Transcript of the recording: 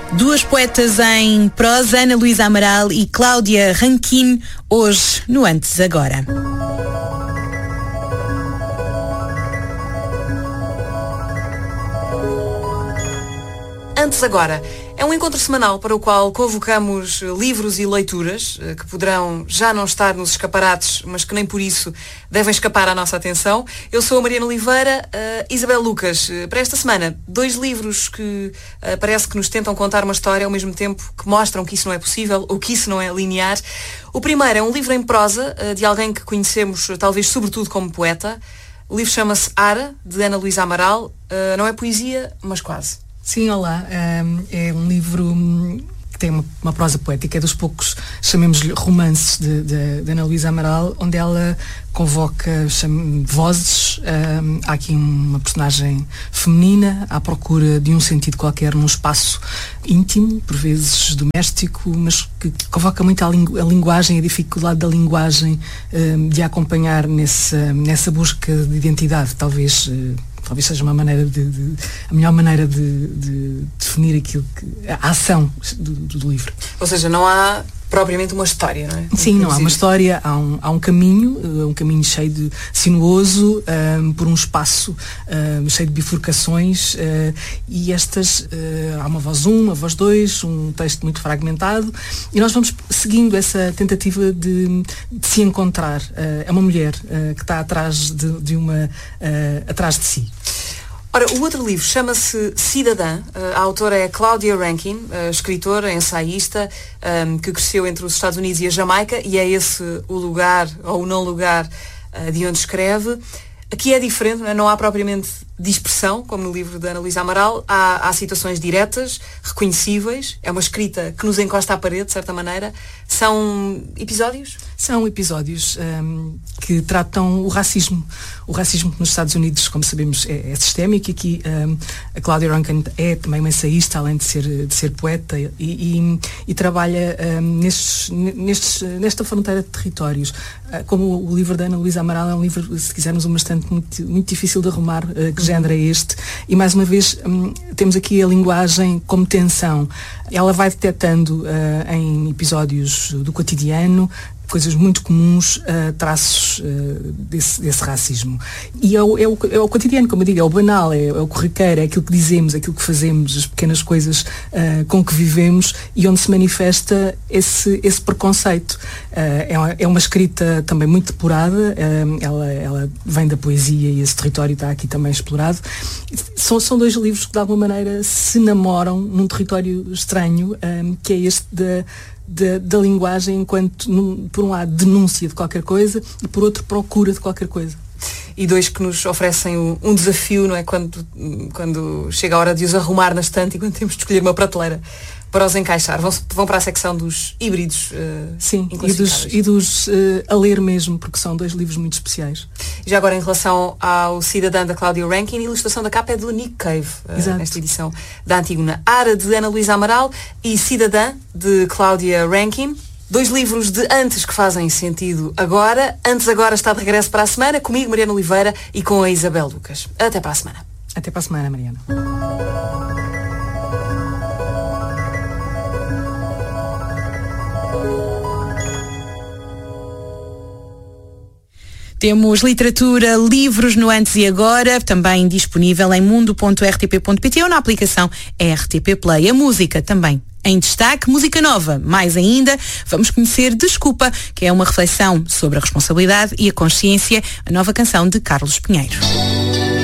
Duas poetas em prosa, Ana Luísa Amaral e Cláudia Rankine, hoje no Antes Agora. Antes Agora é um encontro semanal para o qual convocamos livros e leituras que poderão já não estar nos escaparates, mas que nem por isso devem escapar à nossa atenção. Eu sou a Mariana Oliveira. Isabel Lucas, para esta semana, 2 livros que parece que nos tentam contar uma história ao mesmo tempo que mostram que isso não é possível ou que isso não é linear. O primeiro é um livro em prosa de alguém que conhecemos talvez sobretudo como poeta. O livro chama-se Ara, de Ana Luísa Amaral. Não é poesia, mas quase. Sim, olá. É um livro que tem uma prosa poética, é dos poucos, chamemos-lhe romances de Ana Luísa Amaral, onde ela convoca vozes. Há aqui uma personagem feminina à procura de um sentido qualquer num espaço íntimo, por vezes doméstico, mas que convoca muito a linguagem, a dificuldade da linguagem de a acompanhar nessa busca de identidade. Talvez seja uma maneira a melhor maneira de definir aquilo a ação do livro. Ou seja, não há propriamente uma história, não é? Sim, não há uma história, há um caminho cheio de sinuoso, por um espaço cheio de bifurcações, e há uma voz 1, uma voz 2, um texto muito fragmentado, e nós vamos seguindo essa tentativa de se encontrar. É uma mulher que está atrás atrás de si. Ora, o outro livro chama-se Cidadã. A autora é Cláudia Rankine, escritora, ensaísta, que cresceu entre os Estados Unidos e a Jamaica, e é esse o lugar, ou o não lugar, de onde escreve. Aqui é diferente, não há propriamente dispersão, como no livro da Ana Luísa Amaral. Há situações diretas, reconhecíveis. É uma escrita que nos encosta à parede, de certa maneira. São episódios? São episódios que tratam o racismo. O racismo que nos Estados Unidos, como sabemos, é sistémico. Aqui a Cláudia Rankine é também uma ensaísta, além de ser poeta, e trabalha nesta fronteira de territórios. Como o livro da Ana Luísa Amaral é um livro, se quisermos, bastante muito, muito difícil de arrumar, que género é este. E mais uma vez temos aqui a linguagem como tensão. Ela vai detectando em episódios do cotidiano coisas muito comuns, traços desse racismo. E é o cotidiano, como eu digo, é o banal, é o corriqueiro, é aquilo que dizemos, aquilo que fazemos, as pequenas coisas com que vivemos, e onde se manifesta esse preconceito. É uma escrita também muito depurada, ela vem da poesia e esse território está aqui também explorado. São 2 livros que de alguma maneira se namoram num território estranho, que é este da linguagem enquanto, por um lado, denúncia de qualquer coisa e por outro, procura de qualquer coisa. E 2 que nos oferecem um desafio, não é? Quando chega a hora de os arrumar na estante e quando temos de escolher uma prateleira para os encaixar. Vão para a secção dos híbridos. Sim, e dos a ler mesmo, porque são 2 livros muito especiais. E já agora, em relação ao Cidadã, da Cláudia Rankine, a ilustração da capa é do Nick Cave, nesta edição da Antígona. Ara, de Ana Luísa Amaral, e Cidadã, de Cláudia Rankine. 2 livros de antes que fazem sentido agora. Antes Agora está de regresso para a semana, comigo, Mariana Oliveira, e com a Isabel Lucas. Até para a semana. Até para a semana, Mariana. Temos literatura, livros no Antes e Agora, também disponível em mundo.rtp.pt ou na aplicação RTP Play. A música também em destaque, música nova. Mais ainda, vamos conhecer Desculpa, que é uma reflexão sobre a responsabilidade e a consciência, a nova canção de Carlos Pinheiro.